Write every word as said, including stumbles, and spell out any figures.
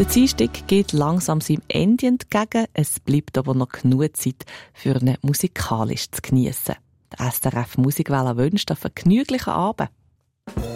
Der Dienstag geht langsam seinem Ende entgegen. Es bleibt aber noch genug Zeit für ihn musikalisch zu geniessen. Der S R F Musikwelle wünscht einen vergnüglichen Abend.